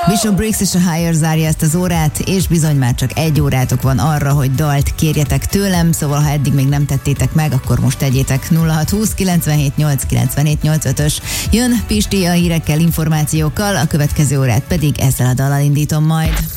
Bishop Briggs és a Higher zárja ezt az órát, és bizony már csak 1 órátok van arra, hogy dalt kérjetek tőlem, szóval ha eddig még nem tettétek meg, akkor most tegyétek. 0620 97 8 97 85-ös. Jön Pisti a hírekkel, információkkal, a következő órát pedig ezzel a dallal indítom majd.